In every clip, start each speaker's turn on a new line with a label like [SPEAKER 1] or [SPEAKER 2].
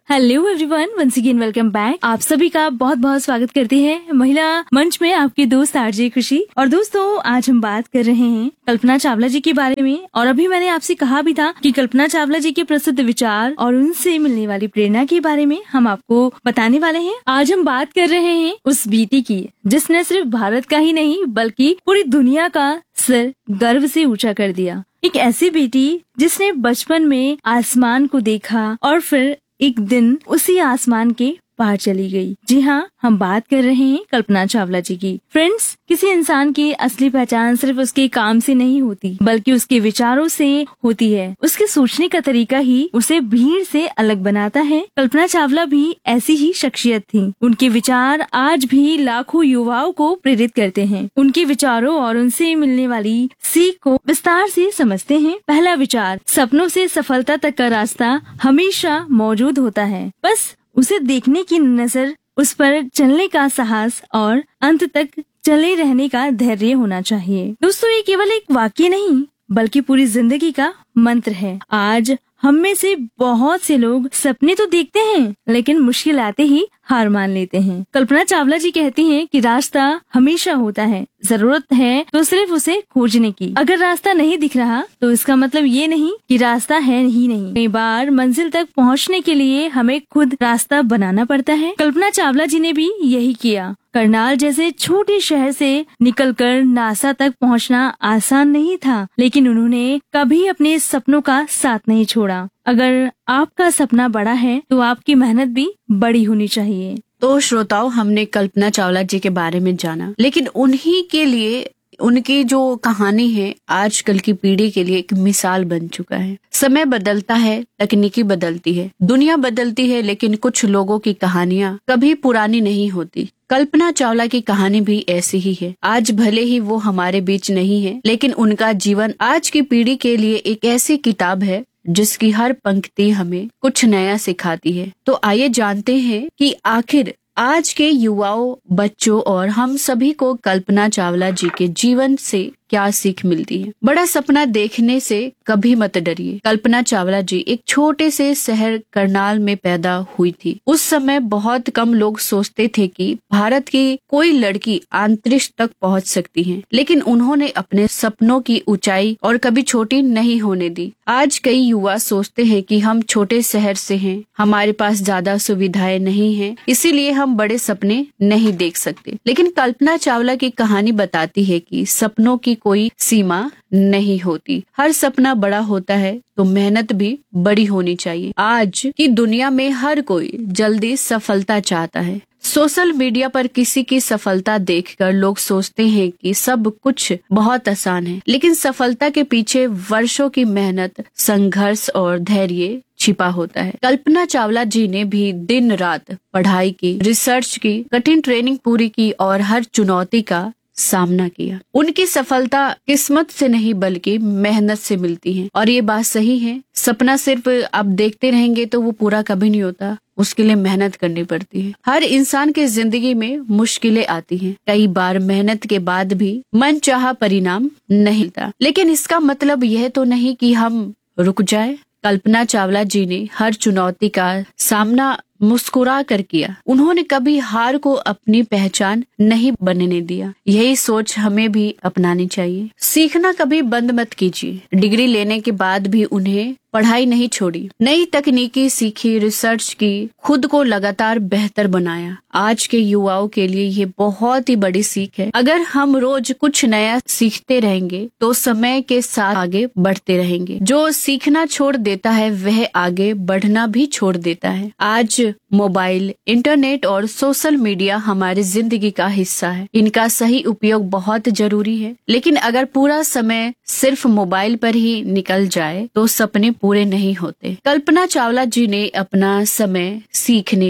[SPEAKER 1] Hello everyone, once again welcome back. आप सभी का बहुत बहुत स्वागत करते हैं महिला मंच में, आपकी दोस्त आरजे खुशी। और दोस्तों, आज हम बात कर रहे हैं कल्पना चावला जी के बारे में। और अभी मैंने आपसे कहा भी था कि कल्पना चावला जी के प्रसिद्ध विचार और उनसे मिलने वाली प्रेरणा के बारे में हम आपको बताने वाले हैं। आज हम बात कर रहे हैं उस बेटी की जिसने सिर्फ भारत का ही नहीं बल्कि पूरी दुनिया का सिर गर्व से ऊंचा कर दिया। एक ऐसी बेटी जिसने बचपन में आसमान को देखा और फिर एक दिन उसी आसमान के पार चली गई। जी हाँ, हम बात कर रहे हैं कल्पना चावला जी की। फ्रेंड्स, किसी इंसान की असली पहचान सिर्फ उसके काम से नहीं होती बल्कि उसके विचारों से होती है। उसके सोचने का तरीका ही उसे भीड़ से अलग बनाता है। कल्पना चावला भी ऐसी ही शख्सियत थी। उनके विचार आज भी लाखों युवाओं को प्रेरित करते हैं। उनके विचारों और उनसे मिलने वाली सीख को विस्तार से समझते हैं। पहला विचार, सपनों से सफलता तक का रास्ता हमेशा मौजूद होता है, बस उसे देखने की नजर, उस पर चलने का साहस और अंत तक चले रहने का धैर्य होना चाहिए। दोस्तों, ये केवल एक वाक्य नहीं बल्कि पूरी जिंदगी का मंत्र है। आज हम में से बहुत से लोग सपने तो देखते हैं लेकिन मुश्किल आते ही हार मान लेते हैं। कल्पना चावला जी कहती हैं कि रास्ता हमेशा होता है, जरूरत है तो सिर्फ उसे खोजने की। अगर रास्ता नहीं दिख रहा तो इसका मतलब ये नहीं कि रास्ता है ही नहीं। कई बार मंजिल तक पहुंचने के लिए हमें खुद रास्ता बनाना पड़ता है। कल्पना चावला जी ने भी यही किया। करनाल जैसे छोटे शहर से निकलकर नासा तक पहुंचना आसान नहीं था, लेकिन उन्होंने कभी अपने सपनों का साथ नहीं छोड़ा। अगर आपका सपना बड़ा है तो आपकी मेहनत भी बड़ी होनी चाहिए।
[SPEAKER 2] तो श्रोताओं, हमने कल्पना चावला जी के बारे में जाना, लेकिन उन्हीं के लिए उनकी जो कहानी है आजकल की पीढ़ी के लिए एक मिसाल बन चुका है। समय बदलता है, तकनीकी बदलती है, दुनिया बदलती है, लेकिन कुछ लोगों की कहानियां कभी पुरानी नहीं होती। कल्पना चावला की कहानी भी ऐसी ही है। आज भले ही वो हमारे बीच नहीं है, लेकिन उनका जीवन आज की पीढ़ी के लिए एक ऐसी किताब है जिसकी हर पंक्ति हमें कुछ नया सिखाती है। तो आइए जानते हैं कि आखिर आज के युवाओं, बच्चों और हम सभी को कल्पना चावला जी के जीवन से क्या सीख मिलती है। बड़ा सपना देखने से कभी मत डरिए। कल्पना चावला जी एक छोटे से शहर करनाल में पैदा हुई थी। उस समय बहुत कम लोग सोचते थे कि भारत की कोई लड़की अंतरिक्ष तक पहुंच सकती है, लेकिन उन्होंने अपने सपनों की ऊंचाई और कभी छोटी नहीं होने दी। आज कई युवा सोचते हैं कि हम छोटे शहर से हैं, हमारे पास ज्यादा सुविधाएं नहीं हैं, इसीलिए हम बड़े सपने नहीं देख सकते। लेकिन कल्पना चावला की कहानी बताती है कि सपनों की कोई सीमा नहीं होती। हर सपना बड़ा होता है तो मेहनत भी बड़ी होनी चाहिए। आज की दुनिया में हर कोई जल्दी सफलता चाहता है। सोशल मीडिया पर किसी की सफलता देखकर लोग सोचते हैं कि सब कुछ बहुत आसान है, लेकिन सफलता के पीछे वर्षों की मेहनत, संघर्ष और धैर्य छिपा होता है। कल्पना चावला जी ने भी दिन रात पढ़ाई की, रिसर्च की, कठिन ट्रेनिंग पूरी की और हर चुनौती का सामना किया। उनकी सफलता किस्मत से नहीं बल्कि मेहनत से मिलती है। और ये बात सही है, सपना सिर्फ आप देखते रहेंगे तो वो पूरा कभी नहीं होता, उसके लिए मेहनत करनी पड़ती है। हर इंसान की जिंदगी में मुश्किलें आती हैं। कई बार मेहनत के बाद भी मनचाहा परिणाम नहीं मिलता, लेकिन इसका मतलब यह तो नहीं कि हम रुक जाए। कल्पना चावला जी ने हर चुनौती का सामना मुस्कुरा कर किया। उन्होंने कभी हार को अपनी पहचान नहीं बनने दिया। यही सोच हमें भी अपनानी चाहिए। सीखना कभी बंद मत कीजिए। डिग्री लेने के बाद भी उन्हें पढ़ाई नहीं छोड़ी, नई तकनीकी सीखी, रिसर्च की, खुद को लगातार बेहतर बनाया। आज के युवाओं के लिए ये बहुत ही बड़ी सीख है। अगर हम रोज कुछ नया सीखते रहेंगे तो समय के साथ आगे बढ़ते रहेंगे। जो सीखना छोड़ देता है वह आगे बढ़ना भी छोड़ देता है। आज मोबाइल, इंटरनेट और सोशल मीडिया हमारी जिंदगी का हिस्सा है। इनका सही उपयोग बहुत जरूरी है, लेकिन अगर पूरा समय सिर्फ मोबाइल पर ही निकल जाए तो सपने पूरे नहीं होते। कल्पना चावला जी ने अपना समय सीखने,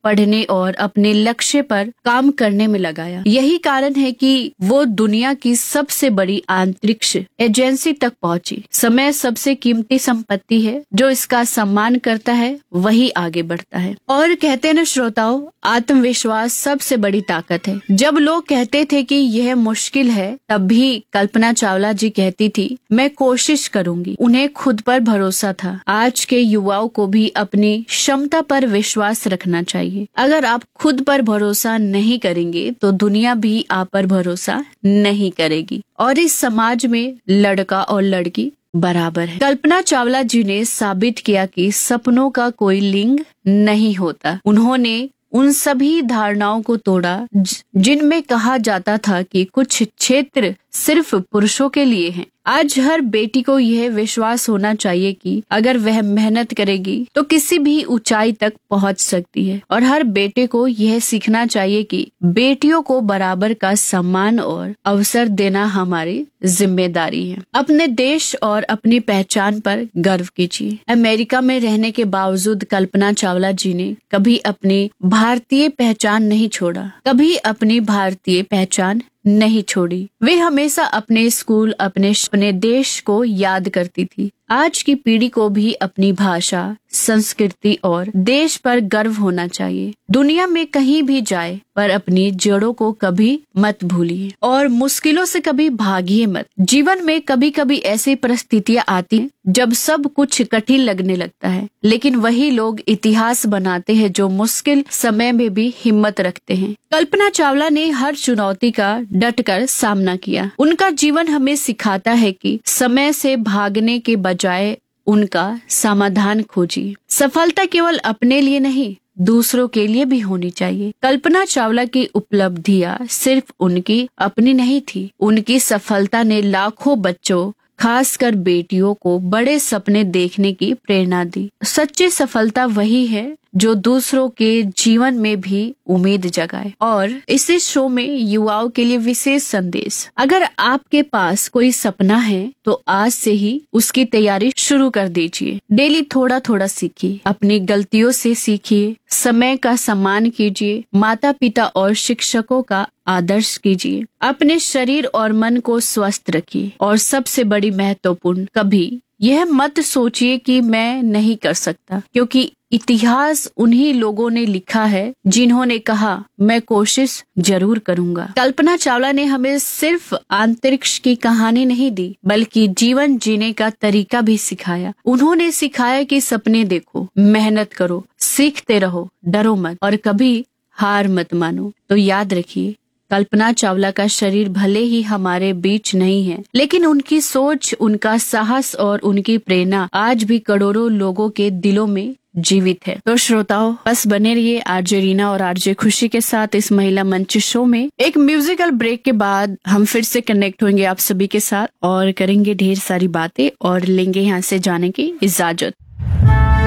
[SPEAKER 2] पढ़ने और अपने लक्ष्य पर काम करने में लगाया। यही कारण है कि वो दुनिया की सबसे बड़ी अंतरिक्ष एजेंसी तक पहुंची। समय सबसे कीमती संपत्ति है, जो इसका सम्मान करता है वही आगे बढ़ता है। और कहते हैं ना श्रोताओं, आत्मविश्वास सबसे बड़ी ताकत है। जब लोग कहते थे कि यह मुश्किल है, तब भी कल्पना चावला जी कहती थी मैं कोशिश करूंगी। उन्हें खुद पर भरोसा था। आज के युवाओं को भी अपनी क्षमता पर विश्वास रखना चाहिए। अगर आप खुद पर भरोसा नहीं करेंगे तो दुनिया भी आप पर भरोसा नहीं करेगी, और इस समाज में लड़का और लड़की बराबर है। कल्पना चावला जी ने साबित किया कि सपनों का कोई लिंग नहीं होता। उन्होंने उन सभी धारणाओं को तोड़ा जिनमें कहा जाता था कि कुछ क्षेत्र सिर्फ पुरुषों के लिए हैं। आज हर बेटी को यह विश्वास होना चाहिए कि अगर वह मेहनत करेगी तो किसी भी ऊंचाई तक पहुंच सकती है, और हर बेटे को यह सीखना चाहिए कि बेटियों को बराबर का सम्मान और अवसर देना हमारी जिम्मेदारी है। अपने देश और अपनी पहचान पर गर्व कीजिए। अमेरिका में रहने के बावजूद कल्पना चावला जी ने कभी अपनी भारतीय पहचान नहीं छोड़ा, कभी अपनी भारतीय पहचान नहीं छोड़ी। वे हमेशा अपने स्कूल, अपने देश को याद करती थी। आज की पीढ़ी को भी अपनी भाषा, संस्कृति और देश पर गर्व होना चाहिए। दुनिया में कहीं भी जाए पर अपनी जड़ों को कभी मत भूलिए और मुश्किलों से कभी भागिए मत। जीवन में कभी कभी ऐसी परिस्थितियां आती हैं जब सब कुछ कठिन लगने लगता है, लेकिन वही लोग इतिहास बनाते हैं जो मुश्किल समय में भी हिम्मत रखते हैं। कल्पना चावला ने हर चुनौती का डटकर सामना किया। उनका जीवन हमें सिखाता है कि समय से भागने के बजाय उनका समाधान खोजिए। सफलता केवल अपने लिए नहीं, दूसरों के लिए भी होनी चाहिए। कल्पना चावला की उपलब्धियां सिर्फ उनकी अपनी नहीं थी। उनकी सफलता ने लाखों बच्चों, खासकर बेटियों को बड़े सपने देखने की प्रेरणा दी। सच्ची सफलता वही है जो दूसरों के जीवन में भी उम्मीद जगाए। और इस शो में युवाओं के लिए विशेष संदेश, अगर आपके पास कोई सपना है तो आज से ही उसकी तैयारी शुरू कर दीजिए। डेली थोड़ा थोड़ा सीखिए, अपनी गलतियों से सीखिए, समय का सम्मान कीजिए, माता पिता और शिक्षकों का आदर्श कीजिए, अपने शरीर और मन को स्वस्थ रखिए, और सबसे बड़ी महत्वपूर्ण, कभी यह मत सोचिए कि मैं नहीं कर सकता, क्योंकि इतिहास उन्हीं लोगों ने लिखा है जिन्होंने कहा मैं कोशिश जरूर करूंगा। कल्पना चावला ने हमें सिर्फ अंतरिक्ष की कहानी नहीं दी, बल्कि जीवन जीने का तरीका भी सिखाया। उन्होंने सिखाया कि सपने देखो, मेहनत करो, सीखते रहो, डरो मत और कभी हार मत मानो। तो याद रखिए, कल्पना चावला का शरीर भले ही हमारे बीच नहीं है, लेकिन उनकी सोच, उनका साहस और उनकी प्रेरणा आज भी करोड़ों लोगों के दिलों में जीवित है। तो श्रोताओं, बस बने रहिए आरजे रीना और आरजे खुशी के साथ इस महिला मंच शो में। एक म्यूजिकल ब्रेक के बाद हम फिर से कनेक्ट होंगे आप सभी के साथ और करेंगे ढेर सारी बातें और लेंगे यहाँ से जाने की इजाजत।